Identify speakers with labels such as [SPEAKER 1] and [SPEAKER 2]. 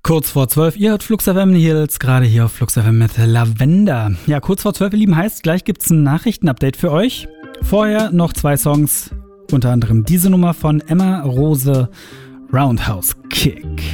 [SPEAKER 1] Kurz vor 12, ihr hört Flux FM Heels, gerade hier auf Flux FM mit Lavender. Ja, kurz vor 12, ihr Lieben, heißt, gleich gibt's ein Nachrichtenupdate für euch. Vorher noch 2 Songs, unter anderem diese Nummer von Emma Rose, Roundhouse Kick.